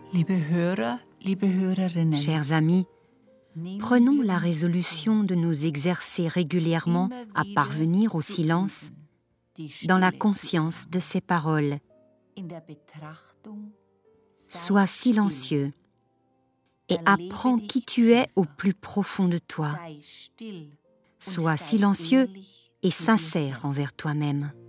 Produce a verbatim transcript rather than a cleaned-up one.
Liebe Hörer, liebe Hörerinnen, Chers amis, prenons la résolution de nous exercer régulièrement à parvenir au silence dans la conscience de ces paroles. Sois silencieux et apprends qui tu es au plus profond de toi. Sois silencieux et sincère envers toi-même.